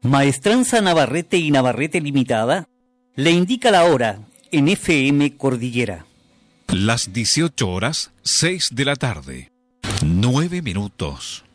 Maestranza Navarrete y Navarrete Limitada le indica la hora en FM Cordillera. Las 18 horas, 6 de la tarde, 9 minutos.